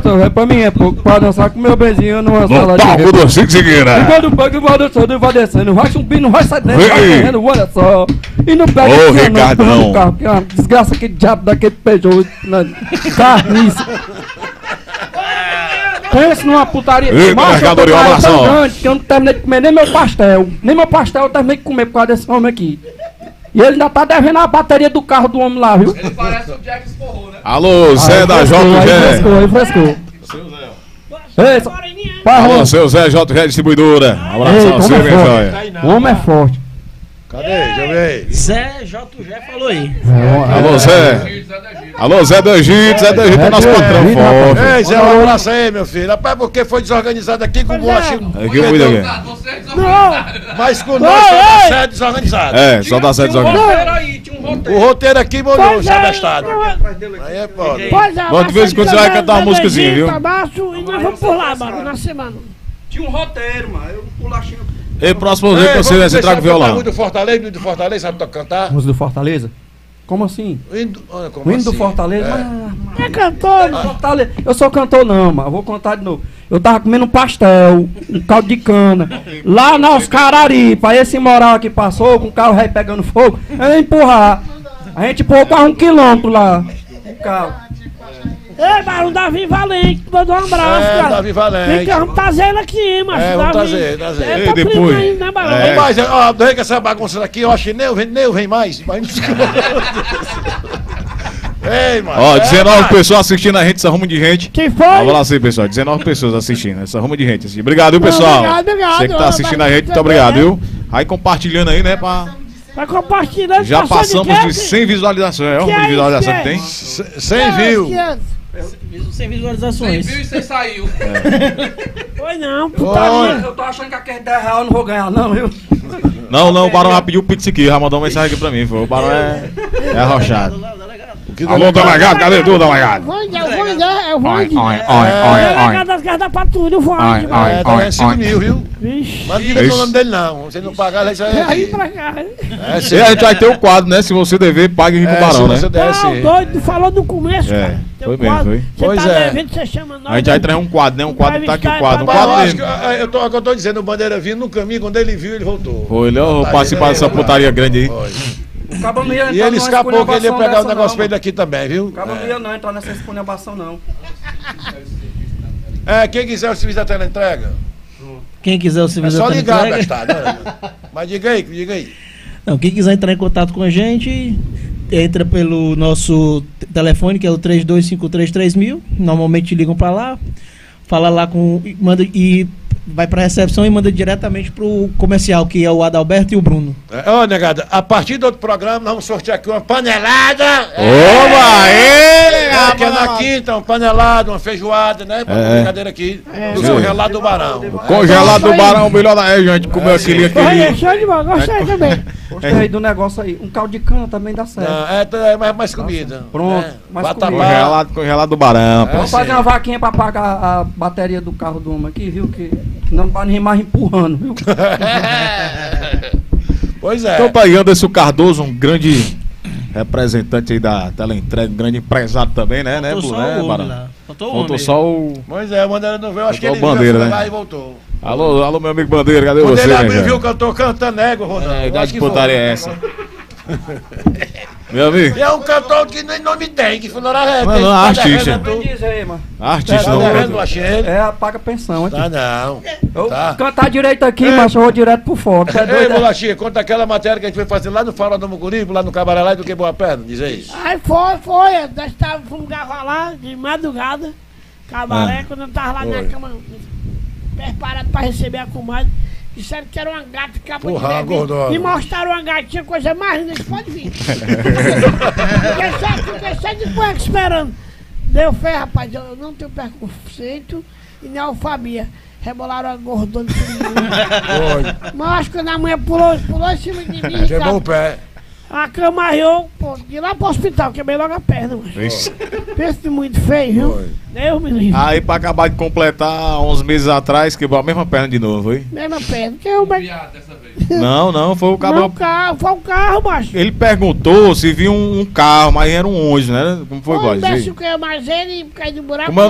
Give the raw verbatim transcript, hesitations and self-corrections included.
seu velho, pra mim é pouco. Pra dançar com meu bezinho numa sala de palco do Chico Segueira. E quando o banco vai dançando, vai descendo, vai subindo, vai saindo, vai correndo, olha só. E não pega Ô, aqui, Ricardão. não, no carro, que é uma desgraça, aquele diabo daquele Peugeot na carniça. Pensa numa putaria. Eita, Macho, mercadoria, eu tô um abraço. tão grande que eu não terminei de comer nem meu pastel. Nem meu pastel eu terminei de comer por causa desse homem aqui. E ele ainda tá devendo a bateria do carro do homem lá, viu? Ele parece o Jack Sporro, né? Alô, Zé Aí da frescou, J aí G. frescou, aí frescou. Ei, só- Pai, Alô, homem. seu Zé J G Distribuidora. Um abraço Ei, a você, homem minha é joia. forte. O homem é forte. Cadê? Deixa eu ver. Zé J G falou aí. Alô, Zé. Alô, Zé do Egito. Zé do Egito é nosso patrão forte. Ei, Zé, um abraço aí, meu filho. Rapaz, porque foi desorganizado aqui com o bolachinho. Aqui eu cuido aqui. Você é desorganizado. Mas com nós só dá certo desorganizado. É, só dá certo Tinha um desorganizado. roteiro aí, tinha um roteiro. O roteiro aqui molhou, Pois sabe, é, estado. Aí é foda. Pois é, Bom, de vez em quando você vai cantar uma Zé musicazinha, Egito, viu? Abaixo, e nós vamos por lá, mano, na semana. Tinha um roteiro, mano. Eu bolachinho. Ei, próximo dia que você, você traga o violão. O do Fortaleza, o do Fortaleza, sabe to- cantar? Música do Fortaleza? Como assim? O hino, olha como O hino do assim? Fortaleza? É. Mas- É cantor, mano. Fortaleza. Eu sou cantor não, mano. Vou contar de novo. Eu tava comendo um pastel, um caldo de cana. Lá nos Cararipa. Aí esse moral aqui passou com o carro rei pegando fogo. Eu ia empurrar. A gente empurrou quase um quilômetro lá. O carro. Ei, mas o Davi Valente, mandou um abraço, É, cara. Davi Valente. Vem cá, vamos trazer ele aqui, macho. É, vamos Davi. trazer, trazer. É, E tá depois? primo aí, né, Barão? É. Mas, ó, daí que essa bagunça daqui, eu acho que nem eu vem, nem eu vem mais. Mas não sei. Ei, mano. Ó, é, dezenove mano. pessoas assistindo a gente, essa rumo de gente. Quem foi? Vamos lá assim, pessoal. dezenove pessoas assistindo, essa rumo de gente. Assim. Obrigado, viu, pessoal? Obrigado, obrigado. Você que tá assistindo a gente, muito Vai- obrigado, viu? Aí compartilhando aí, né, pra... Vai compartilhando. Já passou passamos quê? de cem visualizações. É o Que número de é visualização isso, que tem? C- Cem views. Que- Sem visualizações. Você viu e você saiu. Foi não, Oi. putaria. Eu tô achando que aquele dez reais eu não vou ganhar não, viu? Não, não, o Barão já pediu o pix aqui, já mandou uma mensagem aqui pra mim. Foi. O Barão é, é arrochado. Alô, delegado, cadê tu, delegado? Voide, é o Voide, é o Voide. Oi, oi, É oi, delegado das guerras da patrulha, o Voide. Ai, mano. ai. É, tá ganhando cinco mil, viu? Vixe. Mas não diga o nome dele, não. Você não pagar, ele sai É aí aqui. pra cá. É, E sim. a gente vai ter o quadro, né? Se você dever, pague aqui com o É, Barão, se né? você der, Não, sim. doido, falou no começo, É, cara. Tem foi um mesmo, quadro. foi. Você Pois tá é. devendo, você chama nós. A gente vai trazer um quadro, né? Um quadro que tá aqui o quadro. Um Mas eu quadro acho que, mesmo. ah, eu tô, é o que eu tô dizendo, o Bandeira vindo no caminho, quando ele viu, ele voltou. Foi, ele, eu vou participar dessa putaria grande aí. Foi. O cabo não ia E entrar ele numa escapou que ele ia esculhambação pegar o dessa, negócio não, pra ele mano. aqui também, viu? O cabo não ia não entrar nessa esculhambação não. É, quem quiser o serviço da teleentrega, Quem quiser o é serviço só da ligar, teleentrega- bestado. né? Mas diga aí, diga aí. Não, quem quiser entrar em contato com a gente, entra pelo nosso t- telefone, que é o três dois cinco três três mil. Normalmente ligam pra lá, fala lá com. e Manda, e vai pra recepção e manda diretamente pro comercial, que é o Adalberto e o Bruno. É, Ô, negada, a partir do outro programa, nós vamos sortear aqui uma panelada. Oba, É, ele! que é na quinta, uma panelada, uma feijoada, né? Pra É. brincadeira aqui. Do congelado do Barão. Congelado do Barão, melhor da região. A gente comeu aquele, Olha, aquele. show de bola, gostei também. Gostei do negócio aí. Um caldo de cana também dá certo. Não, é, tá- é mais, mais comida. Pronto, né? mais Vatapá. comida. Congelado, congelado do Barão, pô. Vamos fazer uma vaquinha pra pagar a bateria do carro do homem aqui, viu? Que não vai nem mais empurrando, viu? Pois é. Então tá aí Anderson Cardoso, um grande representante aí da teleentrega, um grande empresário também, né, né, Faltou Blue, só né, o homem Barão? lá. Faltou o Faltou homem. só o... Pois é, o Bandeira não veio, acho que Faltou ele o viu, Bandeira, foi né? lá e voltou. Alô, alô, meu amigo Bandeira, cadê Quando você, ele né, abriu, cara? viu que eu tô cantando égua, Rodão. É, Eu idade acho de que putaria foi. é essa? Meu amigo, E é um cantor que nem nome tem, que foi na hora Não, não, artista. Diz aí, mano. artista Tá não, devendo, né? achei ele. É, paga pensão aqui. Tá não. Eu Tá. cantar direito aqui, É. mas eu vou direto pro fora. Tu é Ei, doido, é? Bolachinha, conta aquela matéria que a gente foi fazer lá no Fala do Mucuripe, lá no Cabaré lá e do Que Boa Perna, diz aí. Aí foi, foi. Nós estávamos, fomos gravar lá de madrugada. Cabaré, Ah. quando eu tava lá Foi. na cama, preparado pra receber a comadre. Disseram que era uma gata capa Porra, de bebê. gordona. Me mostraram uma gatinha, coisa mais linda, pode vir. Fiquei só, fiquei só de cueca esperando. Deu fé, rapaz, eu não tenho preconceito e nem alfabia. Rebolaram a gordona. Foi. Mas acho que quando a mulher pulou, pulou em cima de mim, Quebrou o sabe? pé. A cama arreou, pô, de lá pro hospital, quebrei logo a perna, mano. Vixe. Pensa muito feio, viu? Foi. Deus me livre. Aí pra acabar de completar, uns meses atrás, quebrou a mesma perna de novo, foi? Mesma perna. Que eu, mas... Viado dessa vez. Não, não, foi o Não, cabelo. o carro, foi o carro, macho. Ele perguntou se viu um, um carro, mas era um ônibus, né? Como foi, Foi Góis? um imbecil que eu mais ele e caí do buraco. Como é